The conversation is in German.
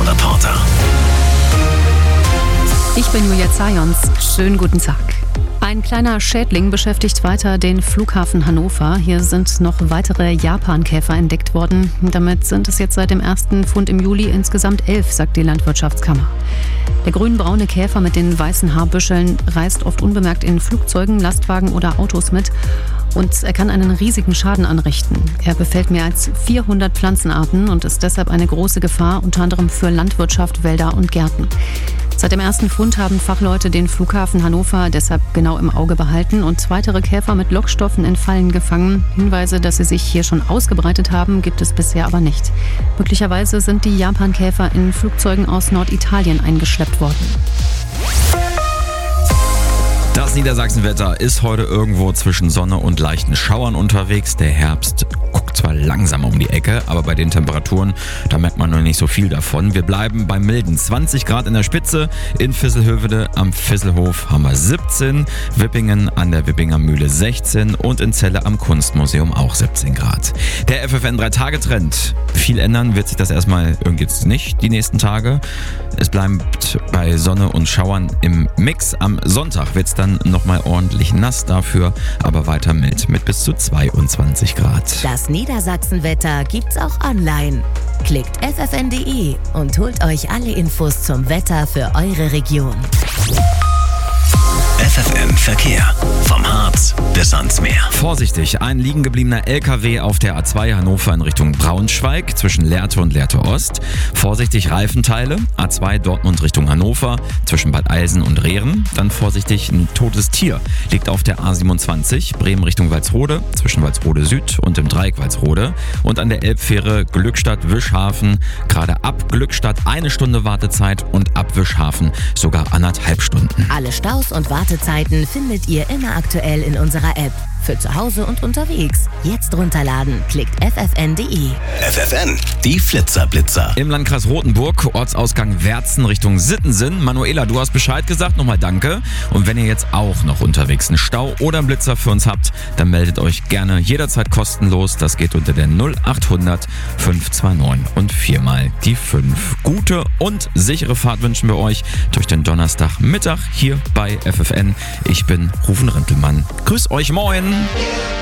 Flughafenreporter. Ich bin Julia Zajons. Schönen guten Tag. Ein kleiner Schädling beschäftigt weiter den Flughafen Hannover. Hier sind noch weitere Japankäfer entdeckt worden. Damit sind es jetzt seit dem ersten Fund im Juli insgesamt 11, sagt die Landwirtschaftskammer. Der grün-braune Käfer mit den weißen Haarbüscheln reist oft unbemerkt in Flugzeugen, Lastwagen oder Autos mit. Und er kann einen riesigen Schaden anrichten. Er befällt mehr als 400 Pflanzenarten und ist deshalb eine große Gefahr, unter anderem für Landwirtschaft, Wälder und Gärten. Seit dem ersten Fund haben Fachleute den Flughafen Hannover deshalb genau im Auge behalten und weitere Käfer mit Lockstoffen in Fallen gefangen. Hinweise, dass sie sich hier schon ausgebreitet haben, gibt es bisher aber nicht. Möglicherweise sind die Japankäfer in Flugzeugen aus Norditalien eingeschleppt worden. Das Niedersachsenwetter ist heute irgendwo zwischen Sonne und leichten Schauern unterwegs. Der Herbst guckt zwar langsam um die Ecke, aber bei den Temperaturen, da merkt man noch nicht so viel davon. Wir bleiben bei milden 20 Grad in der Spitze. In Visselhövede am Visselhof haben wir 17, Wippingen an der Wippinger Mühle 16 und in Celle am Kunstmuseum auch 17 Grad. Der FFN 3-Tage-Trend. Viel ändern wird sich das erstmal jetzt nicht die nächsten Tage. Es bleibt bei Sonne und Schauern im Mix. Am Sonntag wird es dann nochmal ordentlich nass, dafür aber weiter mild mit bis zu 22 Grad. Das Niedersachsenwetter gibt's auch online. Klickt ffn.de und holt euch alle Infos zum Wetter für eure Region. FFN Verkehr. Vom Harz bis ans Meer. Vorsichtig, ein liegen gebliebener LKW auf der A2 Hannover in Richtung Braunschweig zwischen Lehrte und Lehrte Ost. Vorsichtig Reifenteile, A2 Dortmund Richtung Hannover zwischen Bad Eilsen und Rehren. Dann vorsichtig, ein totes Tier liegt auf der A27 Bremen Richtung Walsrode zwischen Walsrode Süd und dem Dreieck Walsrode. Und an der Elbfähre Glückstadt-Wischhafen gerade ab Glückstadt 1 Stunde Wartezeit und ab Wischhafen sogar 1,5 Stunden. Alle Staus und Wartezeiten findet ihr immer aktuell in unserer App. Für zu Hause und unterwegs. Jetzt runterladen. Klickt ffn.de. FFN, die Flitzerblitzer. Im Landkreis Rothenburg, Ortsausgang Werzen Richtung Sittensen. Manuela, du hast Bescheid gesagt, nochmal danke. Und wenn ihr jetzt auch noch unterwegs einen Stau oder einen Blitzer für uns habt, dann meldet euch gerne jederzeit kostenlos. Das geht unter der 0800 529 und 4 mal die 5. Gute und sichere Fahrt wünschen wir euch durch den Donnerstagmittag hier bei FFN. Ich bin Rufen Rintelmann. Grüß euch, moin!